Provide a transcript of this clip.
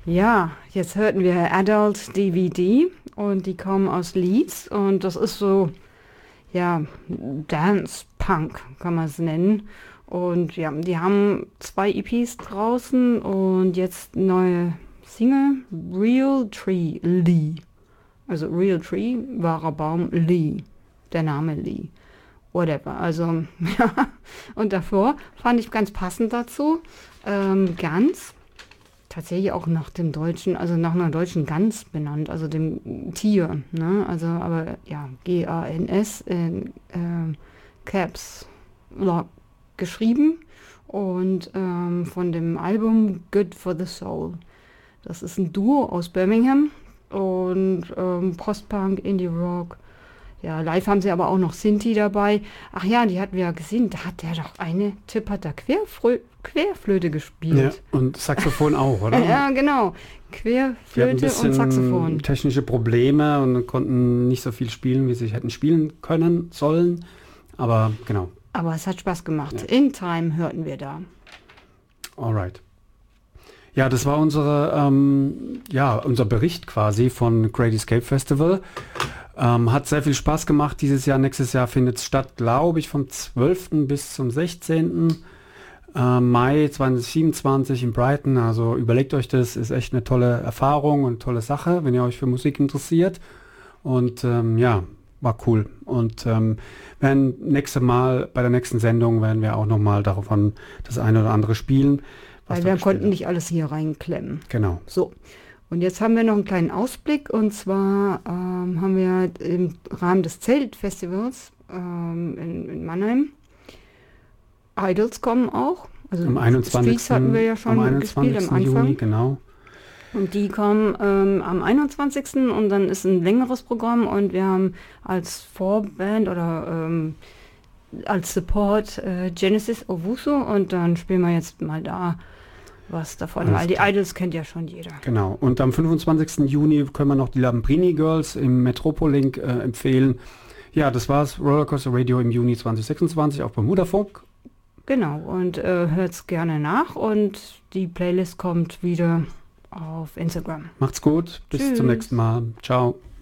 Ja, jetzt hörten wir Adult DVD und die kommen aus Leeds und das ist so, ja, Dance Punk kann man es nennen. Und ja, die haben 2 EPs draußen und jetzt neue Single, Real Tree Lee. Also Real Tree, wahrer Baum, Lee, der Name Lee. Whatever, also ja. Und davor fand ich ganz passend dazu, Gans. Tatsächlich auch nach dem deutschen, also nach einer deutschen Gans benannt, also dem Tier, ne? Also, aber ja, Gans in Caps Lock geschrieben und von dem Album Good for the Soul. Das ist ein Duo aus Birmingham und Post-Punk, Indie-Rock. Ja, live haben sie aber auch noch Sinti dabei. Ach ja, die hatten wir ja gesehen. Da hat der doch eine Typ hat da Querflöte Ja, gespielt. und Saxophon auch, oder? Ja, genau. Die hatten ein Querflöte und Saxophon. bisschen technische Probleme und konnten nicht so viel spielen, wie sie hätten spielen können, sollen. Aber genau, Aber es hat Spaß gemacht. ja, In Time hörten wir da. alright. Ja, das war unser Bericht quasi von Great Escape Festival. Hat sehr viel Spaß gemacht dieses Jahr. Nächstes Jahr findet es statt, glaube ich, vom 12. bis zum 16. Mai 2027 in Brighton. Also überlegt euch das, ist echt eine tolle Erfahrung und tolle Sache, wenn ihr euch für Musik interessiert. Und ja, war cool. Und nächstes Mal, bei der nächsten Sendung, werden wir auch nochmal davon das eine oder andere spielen. Was Weil da wir gespielt konnten wird. nicht alles hier reinklemmen. Genau. So. Und jetzt haben wir noch einen kleinen Ausblick. Und zwar haben wir im Rahmen des Zeltfestivals in Mannheim. Idols kommen auch. Also Am 21. Streets hatten wir ja schon am gespielt 21. am Anfang. Juni, genau. Und die kommen am 21. und dann ist ein längeres Programm und wir haben als Vorband oder als Support Genesis Owusu und dann spielen wir jetzt mal da was davon, Alles weil die klar. Idols kennt ja schon jeder. Genau. Und am 25. Juni können wir noch die Lambrini Girls im Metropolink empfehlen. Ja, das war's. Rollercoaster Radio im Juni 2026 auf Bermuda-Funk. Genau, und hört's gerne nach und die Playlist kommt wieder auf Instagram. Macht's gut. Bis zum Tschüss. nächsten Mal. Ciao.